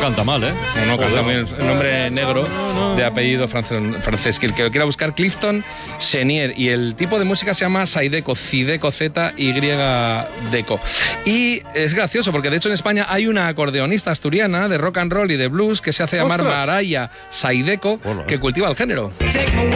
canta mal, ¿eh? No canta muy bien. El nombre negro de apellido francés. Que el que lo quiera buscar, Clifton Chenier. Y el tipo de música se llama Zydeco, Zydeco, Z-Y-Deco. Y es gracioso porque de hecho en España hay una acordeonista asturiana de rock and roll y de blues que se hace llamar Maraya Zydeco, que cultiva el género.